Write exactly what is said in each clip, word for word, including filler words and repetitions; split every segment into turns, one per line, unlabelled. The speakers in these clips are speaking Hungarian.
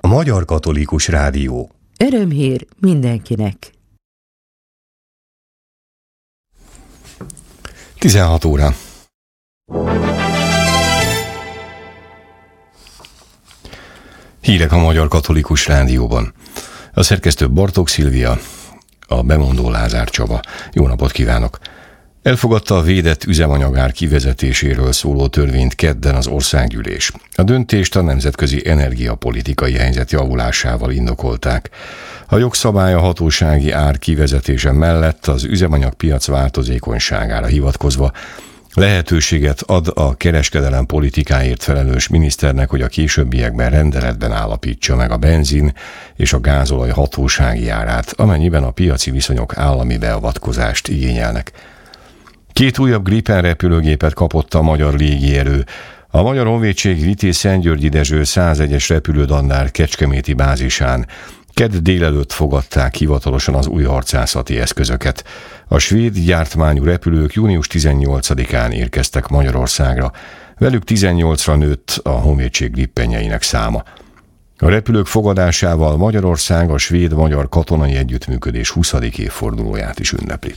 Magyar Katolikus Rádió.
Örömhír mindenkinek.
tizenhat óra. Hírek a Magyar Katolikus Rádióban. A szerkesztő Bartók Szilvia, a bemondó Lázár Csaba. Jó napot kívánok! Elfogadta a védett üzemanyagár kivezetéséről szóló törvényt kedden az országgyűlés. A döntést a nemzetközi energiapolitikai helyzet javulásával indokolták. A jogszabály a hatósági ár kivezetése mellett az üzemanyagpiac változékonyságára hivatkozva lehetőséget ad a kereskedelem politikáért felelős miniszternek, hogy a későbbiekben rendeletben állapítsa meg a benzin és a gázolaj hatósági árát, amennyiben a piaci viszonyok állami beavatkozást igényelnek. Két újabb Gripen repülőgépet kapott a magyar légierő. A Magyar Honvédség Vitéz-Szentgyörgyi Dezső százegyes repülődannár kecskeméti bázisán kedd délelőtt fogadták hivatalosan az új harcászati eszközöket. A svéd gyártmányú repülők június tizennyolcadikán érkeztek Magyarországra. Velük tizennyolcra nőtt a honvédség grippenjeinek száma. A repülők fogadásával Magyarország a svéd-magyar katonai együttműködés huszadik évfordulóját is ünnepli.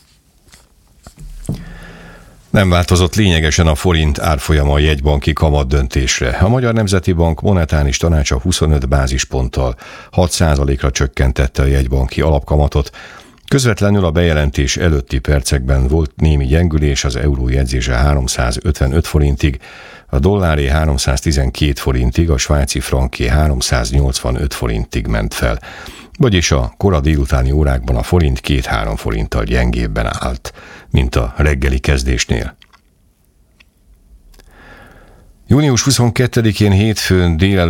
Nem változott lényegesen a forint árfolyama a jegybanki kamat döntésre. A Magyar Nemzeti Bank monetáris tanácsa huszonöt bázisponttal hat százalékra csökkentette a jegybanki alapkamatot. Közvetlenül a bejelentés előtti percekben volt némi gyengülés, az euró jegyzése háromszázötvenöt forintig, a dolláré háromszáztizenkét forintig, a svájci franké háromszáznyolcvanöt forintig ment fel. Vagyis a kora délutáni órákban a forint két-három forinttal gyengébben állt, mint a reggeli kezdésnél. június huszonkettedikén hétfőn délelőtt